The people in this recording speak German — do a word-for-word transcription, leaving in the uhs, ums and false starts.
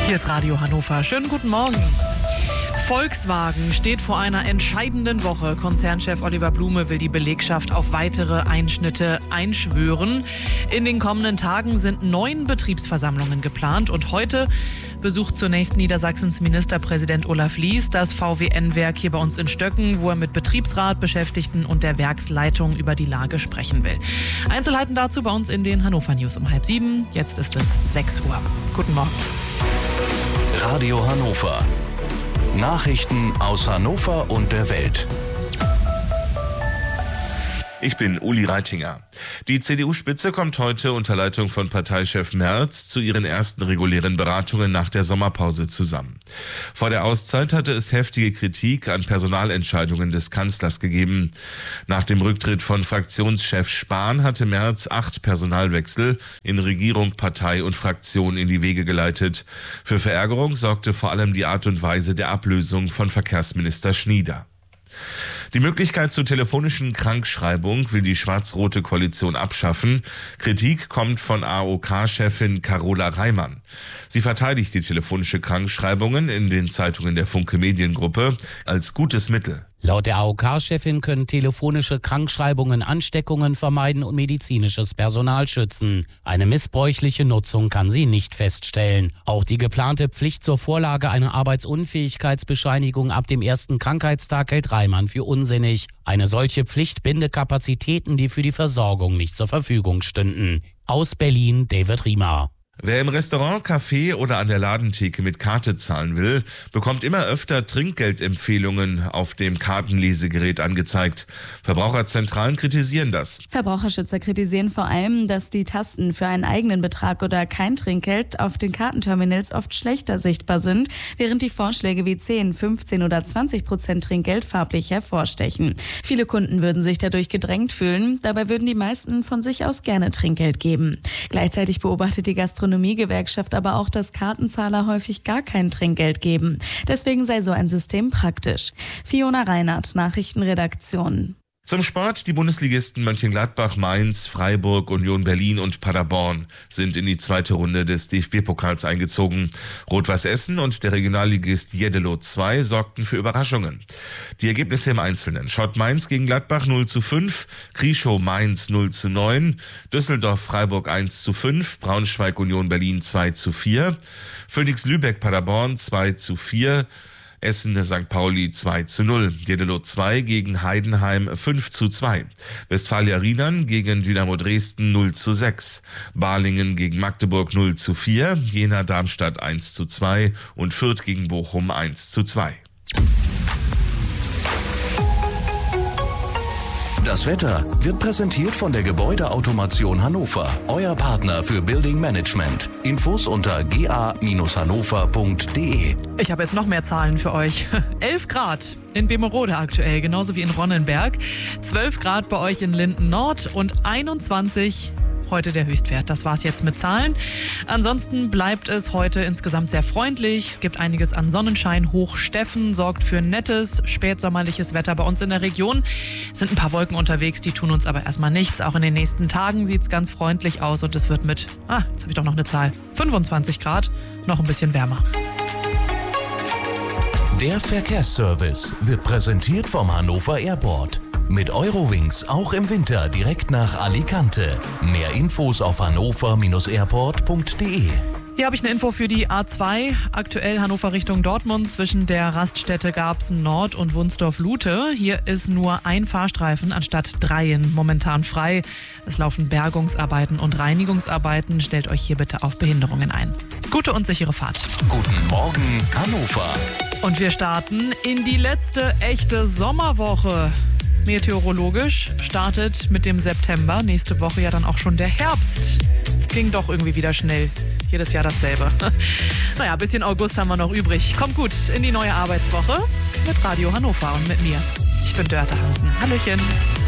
Hier ist Radio Hannover. Schönen guten Morgen. Volkswagen steht vor einer entscheidenden Woche. Konzernchef Oliver Blume will die Belegschaft auf weitere Einschnitte einschwören. In den kommenden Tagen sind neun Betriebsversammlungen geplant und heute besucht zunächst Niedersachsens Ministerpräsident Olaf Lies das V W N-Werk hier bei uns in Stöcken, wo er mit Betriebsrat, Beschäftigten und der Werksleitung über die Lage sprechen will. Einzelheiten dazu bei uns in den Hannover News um halb sieben. Jetzt ist es sechs Uhr. Guten Morgen. Radio Hannover. Nachrichten aus Hannover und der Welt. Ich bin Uli Reitinger. Die C D U-Spitze kommt heute unter Leitung von Parteichef Merz zu ihren ersten regulären Beratungen nach der Sommerpause zusammen. Vor der Auszeit hatte es heftige Kritik an Personalentscheidungen des Kanzlers gegeben. Nach dem Rücktritt von Fraktionschef Spahn hatte Merz acht Personalwechsel in Regierung, Partei und Fraktion in die Wege geleitet. Für Verärgerung sorgte vor allem die Art und Weise der Ablösung von Verkehrsminister Schnieder. Die Möglichkeit zur telefonischen Krankschreibung will die schwarz-rote Koalition abschaffen. Kritik kommt von A O K-Chefin Carola Reimann. Sie verteidigt die telefonische Krankschreibungen in den Zeitungen der Funke Mediengruppe als gutes Mittel. Laut der A O K-Chefin können telefonische Krankschreibungen Ansteckungen vermeiden und medizinisches Personal schützen. Eine missbräuchliche Nutzung kann sie nicht feststellen. Auch die geplante Pflicht zur Vorlage einer Arbeitsunfähigkeitsbescheinigung ab dem ersten Krankheitstag hält Reimann für unsinnig. Eine solche Pflicht binde Kapazitäten, die für die Versorgung nicht zur Verfügung stünden. Aus Berlin, David Riemer. Wer im Restaurant, Café oder an der Ladentheke mit Karte zahlen will, bekommt immer öfter Trinkgeldempfehlungen auf dem Kartenlesegerät angezeigt. Verbraucherzentralen kritisieren das. Verbraucherschützer kritisieren vor allem, dass die Tasten für einen eigenen Betrag oder kein Trinkgeld auf den Kartenterminals oft schlechter sichtbar sind, während die Vorschläge wie zehn, fünfzehn oder zwanzig Prozent Trinkgeld farblich hervorstechen. Viele Kunden würden sich dadurch gedrängt fühlen, dabei würden die meisten von sich aus gerne Trinkgeld geben. Gleichzeitig beobachtet die Gastronomie Gastronomiegewerkschaft aber auch, dass Kartenzahler häufig gar kein Trinkgeld geben. Deswegen sei so ein System praktisch. Fiona Reinhardt, Nachrichtenredaktion. Zum Sport: Die Bundesligisten Mönchengladbach, Mainz, Freiburg, Union Berlin und Paderborn sind in die zweite Runde des D F B-Pokals eingezogen. Rot-Weiß Essen und der Regionalligist Jeddelo zwei sorgten für Überraschungen. Die Ergebnisse im Einzelnen: Schott Mainz gegen Gladbach null zu fünf, Krieschow Mainz null zu neun, Düsseldorf Freiburg eins zu fünf, Braunschweig Union Berlin zwei zu vier, Phoenix Lübeck Paderborn zwei zu vier, Essen Sankt Pauli zwei zu null, Jeddelo zwei gegen Heidenheim fünf zu zwei, Westfalia Riedern gegen Dynamo Dresden null zu sechs, Balingen gegen Magdeburg null zu vier, Jena Darmstadt eins zu zwei und Fürth gegen Bochum eins zu zwei. Das Wetter wird präsentiert von der Gebäudeautomation Hannover, euer Partner für Building Management. Infos unter g a Bindestrich hannover punkt d e. Ich habe jetzt noch mehr Zahlen für euch. elf Grad in Bemerode aktuell, genauso wie in Ronnenberg. zwölf Grad bei euch in Linden Nord und einundzwanzig heute der Höchstwert. Das war's jetzt mit Zahlen. Ansonsten bleibt es heute insgesamt sehr freundlich. Es gibt einiges an Sonnenschein. Hochsteffen sorgt für nettes, spätsommerliches Wetter bei uns in der Region. Es sind ein paar Wolken unterwegs, die tun uns aber erstmal nichts. Auch in den nächsten Tagen sieht es ganz freundlich aus und es wird mit, ah, jetzt habe ich doch noch eine Zahl, fünfundzwanzig Grad, noch ein bisschen wärmer. Der Verkehrsservice wird präsentiert vom Hannover Airport. Mit Eurowings auch im Winter direkt nach Alicante. Mehr Infos auf hannover Bindestrich airport punkt d e. Hier habe ich eine Info für die A zwei. Aktuell Hannover Richtung Dortmund zwischen der Raststätte Garbsen Nord und Wunsdorf-Lute. Hier ist nur ein Fahrstreifen anstatt dreien momentan frei. Es laufen Bergungsarbeiten und Reinigungsarbeiten. Stellt euch hier bitte auf Behinderungen ein. Gute und sichere Fahrt. Guten Morgen, Hannover. Und wir starten in die letzte echte Sommerwoche. Meteorologisch startet mit dem September. Nächste Woche ja dann auch schon der Herbst. Ging doch irgendwie wieder schnell. Jedes Jahr dasselbe. Naja, ein bisschen August haben wir noch übrig. Kommt gut in die neue Arbeitswoche mit Radio Hannover und mit mir. Ich bin Dörte Hansen. Hallöchen.